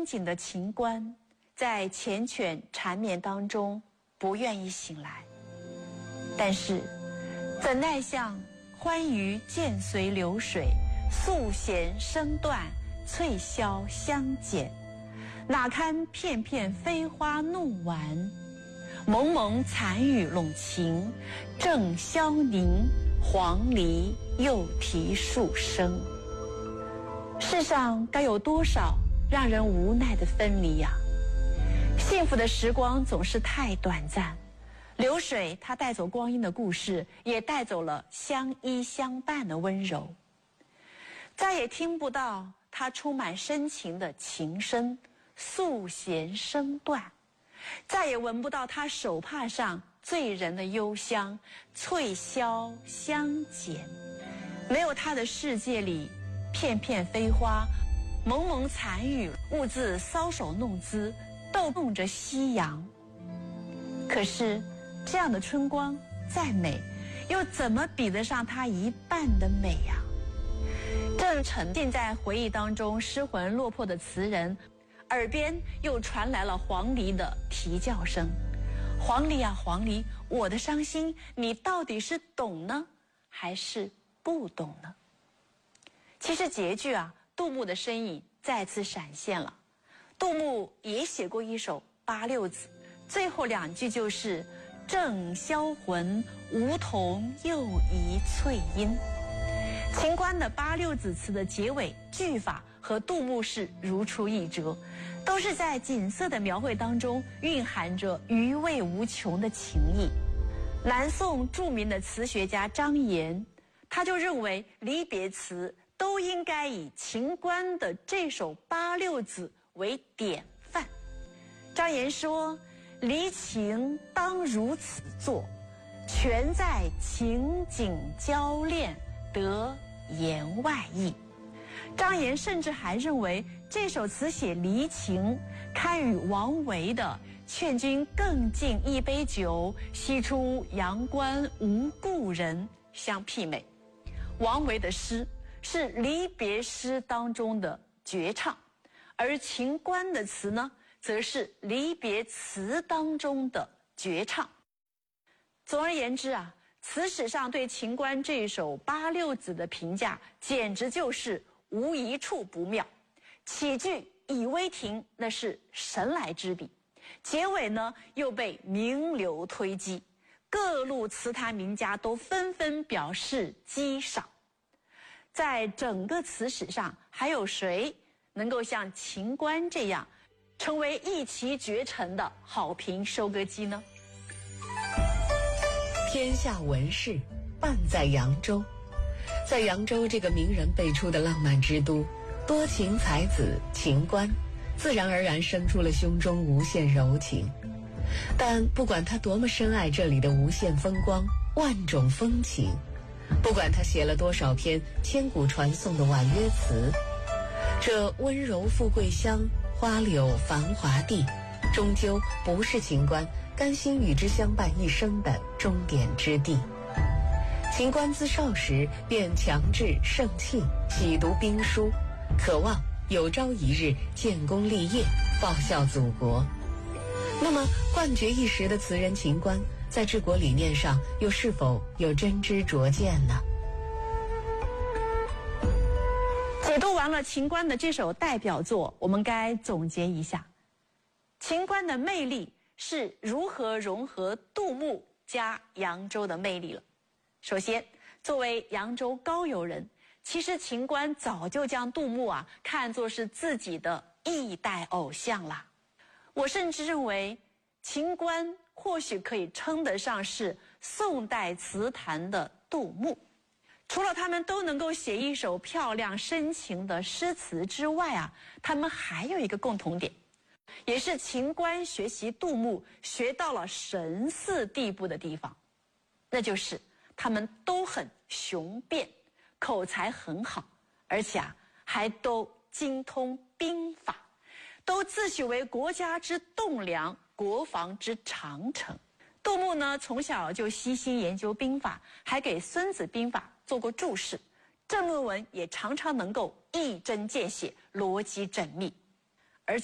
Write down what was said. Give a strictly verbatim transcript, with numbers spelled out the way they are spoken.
紧的秦观，在缱绻缠绵当中不愿意醒来。但是，怎奈向欢娱渐随流水，素弦声断，翠箫相减。哪堪片片飞花怒玩，蒙蒙残雨笼晴。正宵凝，黄鹂又啼数声。世上该有多少让人无奈的分离呀、啊！幸福的时光总是太短暂。流水它带走光阴的故事，也带走了相依相伴的温柔。再也听不到它充满深情的琴声，素弦声断；再也闻不到它手帕上醉人的幽香，翠箫相减。没有它的世界里，片片飞花，蒙蒙残雨，兀自搔首弄姿，逗弄着夕阳。可是这样的春光再美，又怎么比得上它一半的美呀、啊？正沉浸在回忆当中失魂落魄的词人，耳边又传来了黄鹂的啼叫声。黄鹂啊黄鹂，我的伤心你到底是懂呢，还是不懂呢？其实结句啊，杜牧的身影再次闪现了。杜牧也写过一首八六子，最后两句就是正销魂，梧桐又一翠阴。秦观的八六子词的结尾句法和杜牧是如出一辙，都是在景色的描绘当中蕴含着余味无穷的情意。南宋著名的词学家张炎，他就认为离别词都应该以秦观的这首八六子为典范。张炎说，离情当如此作，全在情景交恋，得言外意。张炎甚至还认为这首词写离情，堪与王维的劝君更尽一杯酒，西出阳关无故人相媲美。王维的诗是离别诗当中的绝唱，而秦观的词呢，则是离别词当中的绝唱。总而言之啊，词史上对秦观这首八六子的评价，简直就是无一处不妙。起句以微停，那是神来之笔；结尾呢，又被名流推击，各路词坛名家都纷纷表示激赏。在整个词史上，还有谁能够像秦观这样，成为一骑绝尘的好评收割机呢？ 天下文士半在扬州，在扬州这个名人辈出的浪漫之都，多情才子秦观自然而然生出了胸中无限柔情。但不管他多么深爱这里的无限风光、万种风情，不管他写了多少篇千古传颂的婉约词，这温柔富贵乡，花柳繁华地，终究不是秦观甘心与之相伴一生的终点之地。秦观自少时便强志盛庆，喜读兵书，渴望有朝一日建功立业，报效祖国。那么冠绝一时的词人秦观，在治国理念上又是否有真知灼见呢？ 解读完了秦观的这首代表作，我们该总结一下，秦观的魅力是如何融合杜牧加扬州的魅力了。首先，作为扬州高邮人，其实秦观早就将杜牧啊看作是自己的一代偶像啦。我甚至认为，秦观或许可以称得上是宋代词坛的杜牧。除了他们都能够写一首漂亮深情的诗词之外啊，他们还有一个共同点，也是秦观学习杜牧学到了神似地步的地方，那就是他们都很雄辩，口才很好，而且啊还都精通兵法，都自诩为国家之栋梁，国防之长城。杜牧呢，从小就悉心研究兵法，还给《孙子兵法》做过注释，政论文也常常能够一针见血，逻辑缜密。